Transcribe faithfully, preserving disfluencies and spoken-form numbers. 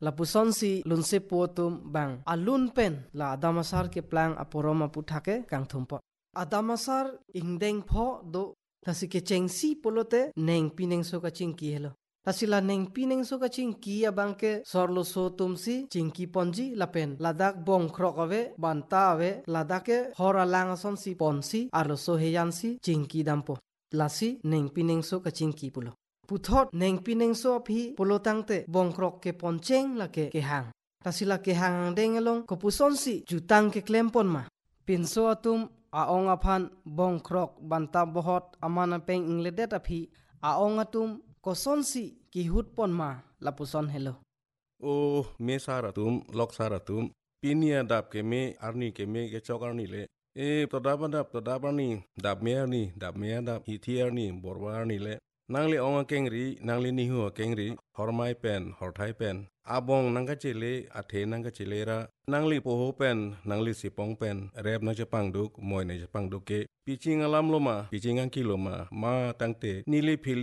lapuson si lunse potum bang alun pen la adamasar ke plang aporoma puthake kang thumpo adamasar ingdeng pho do tasike chengsi polote neng pineng so ka chingki helo tasila neng pineng so ka chingki abangke sorlo so tumsi chingki ponji lapen ladak bong krokave bantawe ladake hora langason si ponsi arlo so heyansi chingki dampo lasi neng pineng so ka chingki pulo puthot neng pineng so phi polotangte bongkrok ke poncheng lake ke hang tasila ke hang dengelong ko puson si jutang ke klempon ma pinso atum aong aphan bongkrok banta bohot amana peng ingledet aphi aong atum koson si ki hut pon ma lapuson helo o me saratum lok saratum pinia dap ke me arni ke me ke chokarni le e todabadap todabani dap me arni dap me dap hithiarni borwarni le nangli onga kengri nangli nihu kengri hormai pen horthai pen abong nangka chile athe nangka chilera nangli poho pen nangli sipong pen rep na japang duk moi na japang duk ke piching alam loma piching ang kiloma ma tangte nili phili